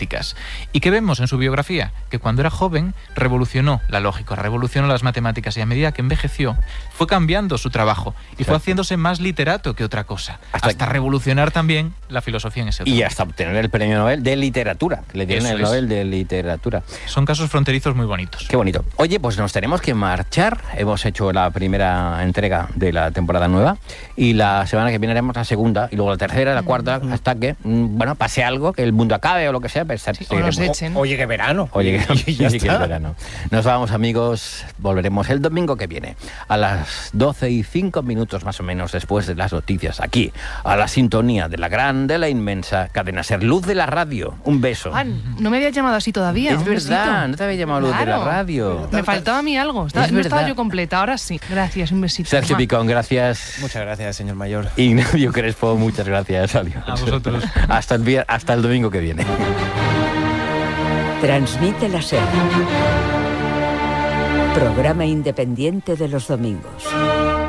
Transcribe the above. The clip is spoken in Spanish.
prácticas. ¿Y qué vemos en su biografía? Que cuando era joven revolucionó la lógica, revolucionó las matemáticas, y a medida que envejeció fue cambiando su trabajo y fue haciéndose más literato que otra cosa, hasta revolucionar también la filosofía en ese otro. Y hasta obtener el premio Nobel de literatura, que le dieron el Nobel de literatura. Son casos fronterizos muy bonitos. Qué bonito. Oye, pues nos tenemos que marchar. Hemos hecho la primera entrega de la temporada nueva y la semana que viene haremos la segunda y luego la tercera y la cuarta hasta que, bueno, pase algo, que el mundo acabe o lo que sea. O nos echen. Oye, que verano. Oye, que es verano. Nos vamos, amigos. Volveremos el domingo que viene a las 12:05 más o menos después de las noticias, aquí, a la sintonía de la gran, de la inmensa cadena SER, Luz de la Radio. Un beso. No me habías llamado así todavía. Es verdad, no te había llamado Luz de la Radio. Me faltaba a mí algo. No estaba yo completa, ahora sí. Gracias, un besito. Sergio Picón, gracias. Muchas gracias, señor mayor. Ignacio Crespo, muchas gracias. Adiós. A vosotros. Hasta el domingo que viene. Transmite la SER. Programa independiente de los domingos.